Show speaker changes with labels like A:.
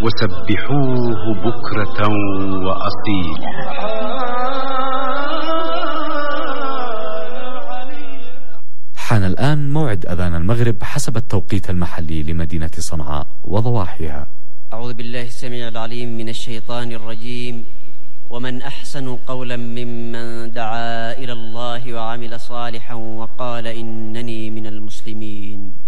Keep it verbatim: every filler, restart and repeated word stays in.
A: وسبحوه بكرة وأصيلا.
B: حان الآن موعد أذان المغرب حسب التوقيت المحلي لمدينة صنعاء وضواحيها.
C: أعوذ بالله السميع العليم من الشيطان الرجيم. ومن أحسن قولا ممن دعا إلى الله وعمل صالحا وقال إنني من المسلمين.